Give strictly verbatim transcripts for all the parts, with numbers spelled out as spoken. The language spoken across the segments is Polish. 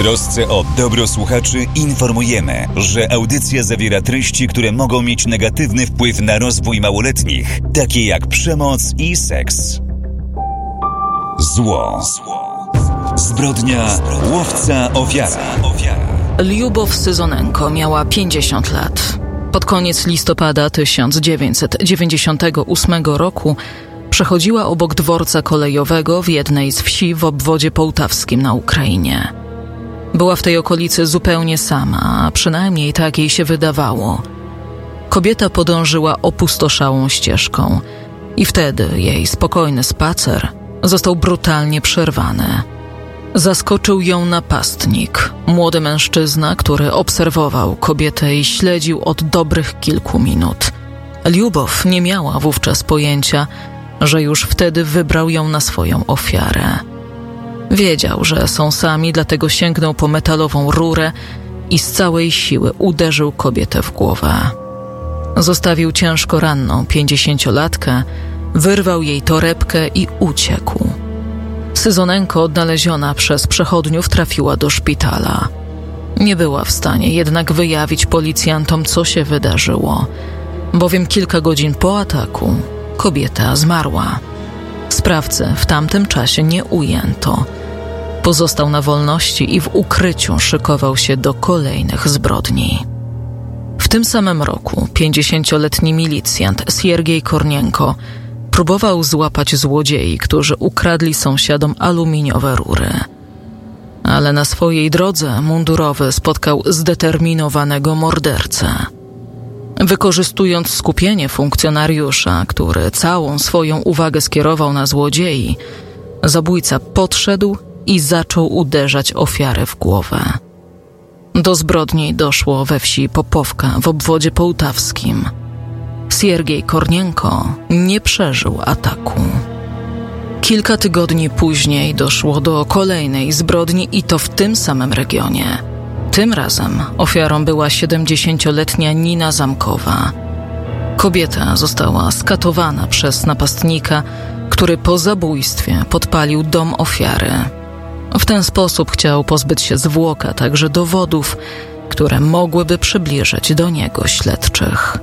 trosce o dobro słuchaczy informujemy, że audycja zawiera treści, które mogą mieć negatywny wpływ na rozwój małoletnich, takie jak przemoc i seks. Zło. Zbrodnia, łowca, ofiara. Liubow Syzonenko miała pięćdziesiąt lat. Pod koniec listopada tysiąc dziewięćset dziewięćdziesiątego ósmego roku przechodziła obok dworca kolejowego w jednej z wsi w obwodzie połtawskim na Ukrainie. Była w tej okolicy zupełnie sama, a przynajmniej tak jej się wydawało. Kobieta podążyła opustoszałą ścieżką i wtedy jej spokojny spacer został brutalnie przerwany. Zaskoczył ją napastnik, młody mężczyzna, który obserwował kobietę i śledził od dobrych kilku minut. Liubow nie miała wówczas pojęcia, że już wtedy wybrał ją na swoją ofiarę. Wiedział, że są sami, dlatego sięgnął po metalową rurę i z całej siły uderzył kobietę w głowę. Zostawił ciężko ranną pięćdziesięciolatkę, wyrwał jej torebkę i uciekł. Syzonenko, odnaleziona przez przechodniów, trafiła do szpitala. Nie była w stanie jednak wyjawić policjantom, co się wydarzyło, bowiem kilka godzin po ataku kobieta zmarła. Sprawcy w tamtym czasie nie ujęto. Pozostał na wolności i w ukryciu szykował się do kolejnych zbrodni. W tym samym roku pięćdziesięcioletni milicjant Siergiej Kornienko próbował złapać złodziei, którzy ukradli sąsiadom aluminiowe rury. Ale na swojej drodze mundurowy spotkał zdeterminowanego mordercę. Wykorzystując skupienie funkcjonariusza, który całą swoją uwagę skierował na złodziei, zabójca podszedł i zaczął uderzać ofiarę w głowę. Do zbrodni doszło we wsi Popowka w obwodzie połtawskim. Siergiej Kornienko nie przeżył ataku. Kilka tygodni później doszło do kolejnej zbrodni i to w tym samym regionie. Tym razem ofiarą była siedemdziesięcioletnia Nina Zamkowa. Kobieta została skatowana przez napastnika, który po zabójstwie podpalił dom ofiary. W ten sposób chciał pozbyć się zwłok, a także dowodów, które mogłyby przybliżyć do niego śledczych.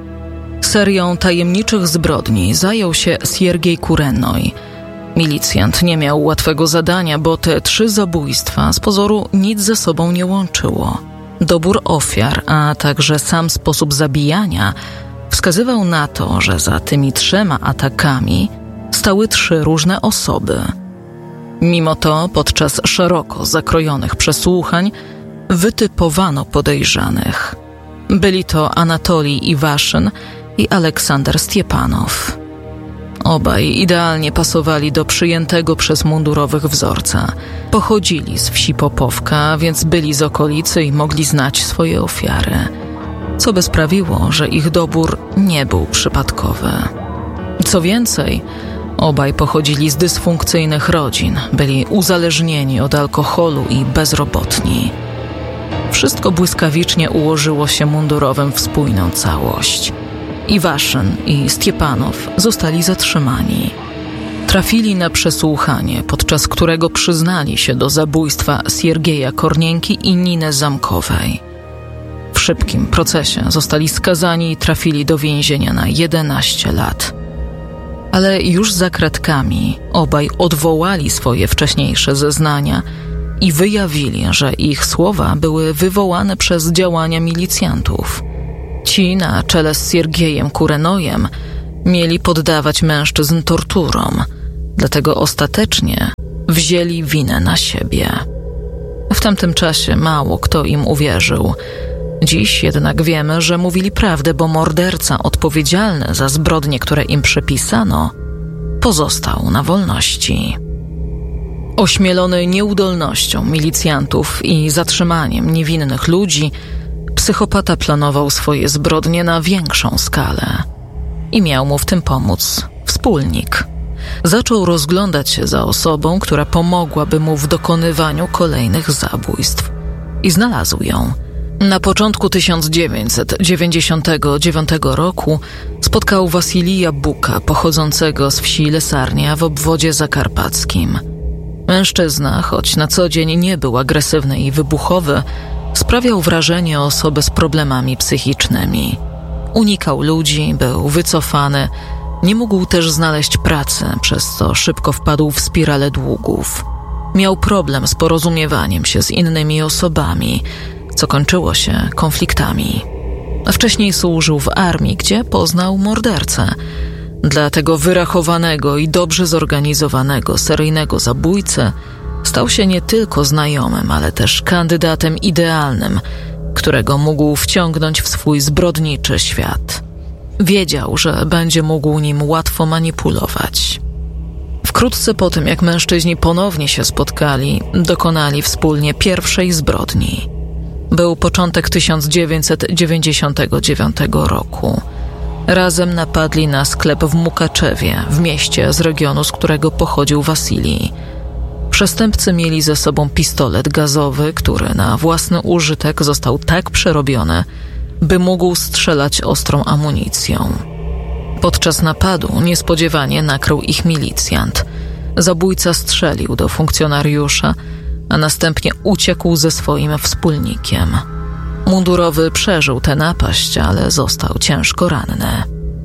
Serią tajemniczych zbrodni zajął się Siergiej Kurenoj. Milicjant nie miał łatwego zadania, bo te trzy zabójstwa z pozoru nic ze sobą nie łączyło. Dobór ofiar, a także sam sposób zabijania wskazywał na to, że za tymi trzema atakami stały trzy różne osoby. Mimo to podczas szeroko zakrojonych przesłuchań wytypowano podejrzanych. Byli to Anatolij Iwaszyn i Aleksander Stiepanow. Obaj idealnie pasowali do przyjętego przez mundurowych wzorca. Pochodzili z wsi Popowka, więc byli z okolicy i mogli znać swoje ofiary, co by sprawiło, że ich dobór nie był przypadkowy. Co więcej, obaj pochodzili z dysfunkcyjnych rodzin, byli uzależnieni od alkoholu i bezrobotni. Wszystko błyskawicznie ułożyło się mundurowym w spójną całość. Iwaszyn i Stiepanow zostali zatrzymani. Trafili na przesłuchanie, podczas którego przyznali się do zabójstwa Siergieja Kornienki i Niny Zamkowej. W szybkim procesie zostali skazani i trafili do więzienia na jedenaście lat. Ale już za kratkami obaj odwołali swoje wcześniejsze zeznania i wyjawili, że ich słowa były wywołane przez działania milicjantów. Ci na czele z Siergiejem Kurenojem mieli poddawać mężczyzn torturom, dlatego ostatecznie wzięli winę na siebie. W tamtym czasie mało kto im uwierzył. Dziś jednak wiemy, że mówili prawdę, bo morderca odpowiedzialny za zbrodnie, które im przypisano, pozostał na wolności. Ośmielony nieudolnością milicjantów i zatrzymaniem niewinnych ludzi, psychopata planował swoje zbrodnie na większą skalę i miał mu w tym pomóc wspólnik. Zaczął rozglądać się za osobą, która pomogłaby mu w dokonywaniu kolejnych zabójstw i znalazł ją. Na początku tysiąc dziewięćset dziewięćdziesiątego dziewiątego roku spotkał Wasilija Buka, pochodzącego z wsi Lesarnia w obwodzie zakarpackim. Mężczyzna, choć na co dzień nie był agresywny i wybuchowy, sprawiał wrażenie osoby z problemami psychicznymi. Unikał ludzi, był wycofany, nie mógł też znaleźć pracy, przez co szybko wpadł w spiralę długów. Miał problem z porozumiewaniem się z innymi osobami, co kończyło się konfliktami. A wcześniej służył w armii, gdzie poznał mordercę. Dla tego wyrachowanego i dobrze zorganizowanego seryjnego zabójcy stał się nie tylko znajomym, ale też kandydatem idealnym, którego mógł wciągnąć w swój zbrodniczy świat. Wiedział, że będzie mógł nim łatwo manipulować. Wkrótce po tym, jak mężczyźni ponownie się spotkali, dokonali wspólnie pierwszej zbrodni. Był początek tysiąc dziewięćset dziewięćdziesiątego dziewiątego roku. Razem napadli na sklep w Mukaczewie, w mieście z regionu, z którego pochodził Wasilij. Przestępcy mieli ze sobą pistolet gazowy, który na własny użytek został tak przerobiony, by mógł strzelać ostrą amunicją. Podczas napadu niespodziewanie nakrył ich milicjant. Zabójca strzelił do funkcjonariusza, a następnie uciekł ze swoim wspólnikiem. Mundurowy przeżył tę napaść, ale został ciężko ranny.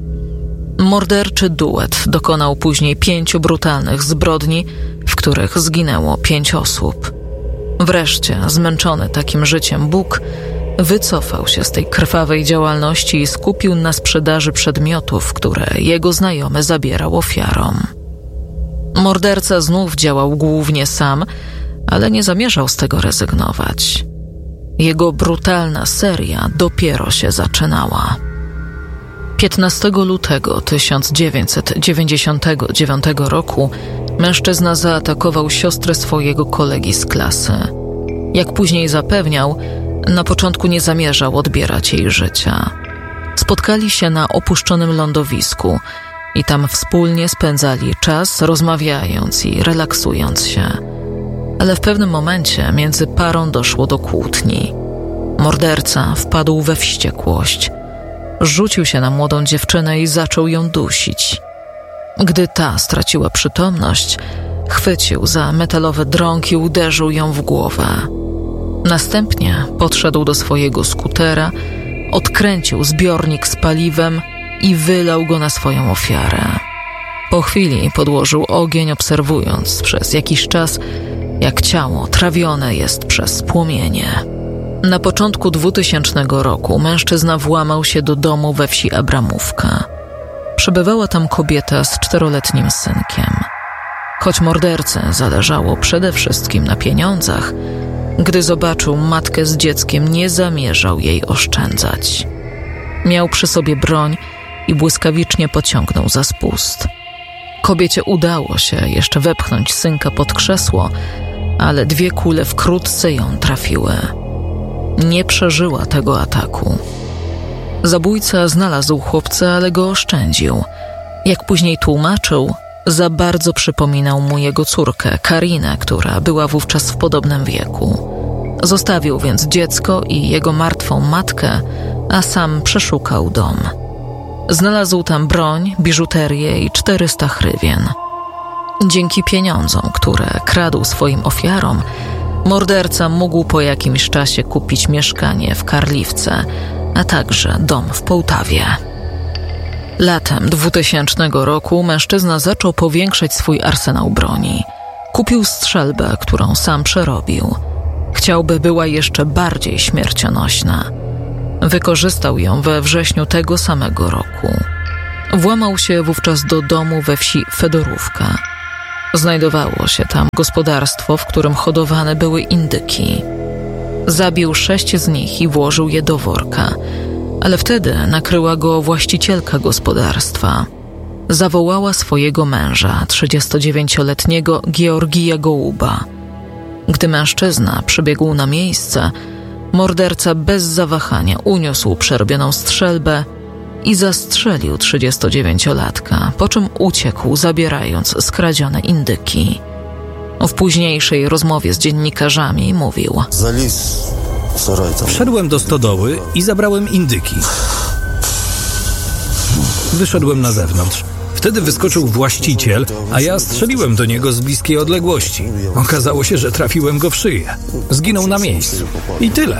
Morderczy duet dokonał później pięciu brutalnych zbrodni, w których zginęło pięć osób. Wreszcie, zmęczony takim życiem Bóg wycofał się z tej krwawej działalności i skupił na sprzedaży przedmiotów, które jego znajomy zabierał ofiarom. Morderca znów działał głównie sam, ale nie zamierzał z tego rezygnować. Jego brutalna seria dopiero się zaczynała. piętnastego lutego tysiąc dziewięćset dziewięćdziesiątego dziewiątego roku mężczyzna zaatakował siostrę swojego kolegi z klasy. Jak później zapewniał, na początku nie zamierzał odbierać jej życia. Spotkali się na opuszczonym lądowisku i tam wspólnie spędzali czas, rozmawiając i relaksując się. Ale w pewnym momencie między parą doszło do kłótni. Morderca wpadł we wściekłość. Rzucił się na młodą dziewczynę i zaczął ją dusić. Gdy ta straciła przytomność, chwycił za metalowe drąg i uderzył ją w głowę. Następnie podszedł do swojego skutera, odkręcił zbiornik z paliwem i wylał go na swoją ofiarę. Po chwili podłożył ogień, obserwując przez jakiś czas, jak ciało trawione jest przez płomienie. Na początku dwutysięcznego roku mężczyzna włamał się do domu we wsi Abramówka. Przebywała tam kobieta z czteroletnim synkiem. Choć mordercy zależało przede wszystkim na pieniądzach, gdy zobaczył matkę z dzieckiem, nie zamierzał jej oszczędzać. Miał przy sobie broń i błyskawicznie pociągnął za spust. Kobiecie udało się jeszcze wepchnąć synka pod krzesło, ale dwie kule wkrótce ją trafiły. Nie przeżyła tego ataku. Zabójca znalazł chłopca, ale go oszczędził. Jak później tłumaczył, za bardzo przypominał mu jego córkę, Karinę, która była wówczas w podobnym wieku. Zostawił więc dziecko i jego martwą matkę, a sam przeszukał dom. Znalazł tam broń, biżuterię i czterysta hrywien. Dzięki pieniądzom, które kradł swoim ofiarom, morderca mógł po jakimś czasie kupić mieszkanie w Karliwce, a także dom w Połtawie. Latem dwutysięcznego roku mężczyzna zaczął powiększać swój arsenał broni. Kupił strzelbę, którą sam przerobił. Chciał, by była jeszcze bardziej śmiercionośna. Wykorzystał ją we wrześniu tego samego roku. Włamał się wówczas do domu we wsi Fedorówka. Znajdowało się tam gospodarstwo, w którym hodowane były indyki. Zabił sześć z nich i włożył je do worka, ale wtedy nakryła go właścicielka gospodarstwa. Zawołała swojego męża, trzydziestodziewięcioletniego Georgija Gołuba. Gdy mężczyzna przybiegł na miejsce, morderca bez zawahania uniósł przerobioną strzelbę i zastrzelił trzydziestodziewięciolatka, po czym uciekł, zabierając skradzione indyki. W późniejszej rozmowie z dziennikarzami mówił: Wszedłem do stodoły i zabrałem indyki. Wyszedłem na zewnątrz. Wtedy wyskoczył właściciel, a ja strzeliłem do niego z bliskiej odległości. Okazało się, że trafiłem go w szyję. Zginął na miejscu. I tyle.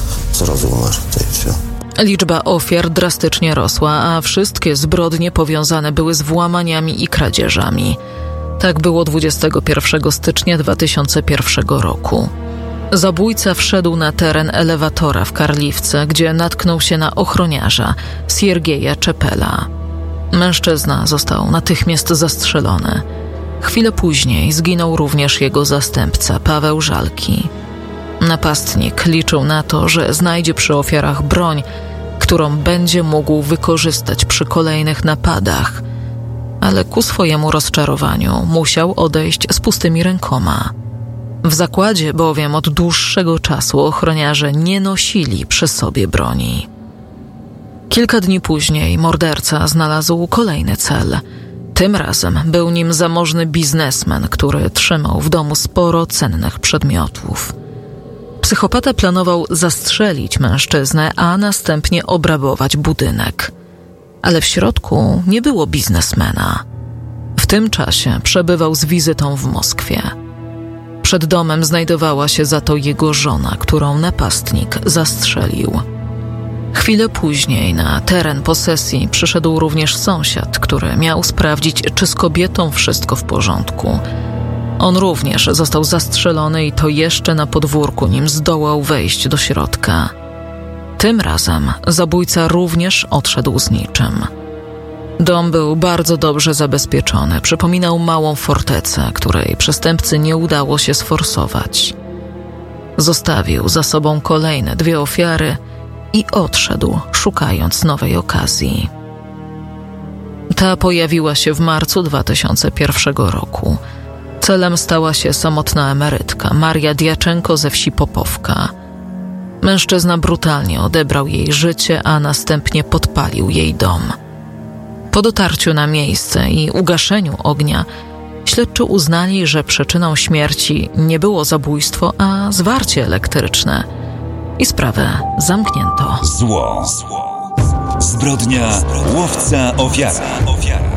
Liczba ofiar drastycznie rosła, a wszystkie zbrodnie powiązane były z włamaniami i kradzieżami. Tak było dwudziestego pierwszego stycznia dwa tysiące pierwszego roku. Zabójca wszedł na teren elewatora w Karliwce, gdzie natknął się na ochroniarza, Siergieja Czepela. Mężczyzna został natychmiast zastrzelony. Chwilę później zginął również jego zastępca, Paweł Żalki. Napastnik liczył na to, że znajdzie przy ofiarach broń, którą będzie mógł wykorzystać przy kolejnych napadach, ale ku swojemu rozczarowaniu musiał odejść z pustymi rękoma. W zakładzie bowiem od dłuższego czasu ochroniarze nie nosili przy sobie broni. Kilka dni później morderca znalazł kolejny cel. Tym razem był nim zamożny biznesmen, który trzymał w domu sporo cennych przedmiotów. Psychopata planował zastrzelić mężczyznę, a następnie obrabować budynek. Ale w środku nie było biznesmena. W tym czasie przebywał z wizytą w Moskwie. Przed domem znajdowała się za to jego żona, którą napastnik zastrzelił. Chwilę później na teren posesji przyszedł również sąsiad, który miał sprawdzić, czy z kobietą wszystko w porządku. On również został zastrzelony i to jeszcze na podwórku, nim zdołał wejść do środka. Tym razem zabójca również odszedł z niczym. Dom był bardzo dobrze zabezpieczony, przypominał małą fortecę, której przestępcy nie udało się sforsować. Zostawił za sobą kolejne dwie ofiary i odszedł, szukając nowej okazji. Ta pojawiła się w marcu dwa tysiące pierwszego roku. Celem stała się samotna emerytka Maria Djaczenko ze wsi Popowka. Mężczyzna brutalnie odebrał jej życie, a następnie podpalił jej dom. Po dotarciu na miejsce i ugaszeniu ognia śledczy uznali, że przyczyną śmierci nie było zabójstwo, a zwarcie elektryczne i sprawę zamknięto. Zło. Zbrodnia łowca ofiara.